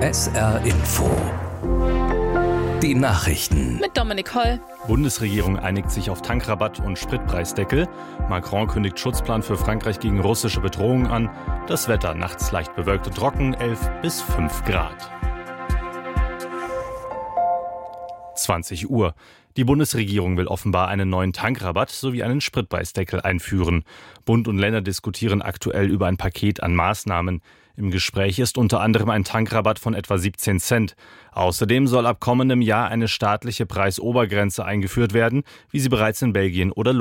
SR Info. Die Nachrichten. Mit Dominik Holl. Bundesregierung einigt sich auf Tankrabatt und Spritpreisdeckel. Macron kündigt Schutzplan für Frankreich gegen russische Bedrohungen an. Das Wetter nachts leicht bewölkt und trocken, 11 bis 5 Grad. 20 Uhr. Die Bundesregierung will offenbar einen neuen Tankrabatt sowie einen Spritpreisdeckel einführen. Bund und Länder diskutieren aktuell über ein Paket an Maßnahmen. Im Gespräch ist unter anderem ein Tankrabatt von etwa 17 Cent. Außerdem soll ab kommendem Jahr eine staatliche Preisobergrenze eingeführt werden, wie sie bereits in Belgien oder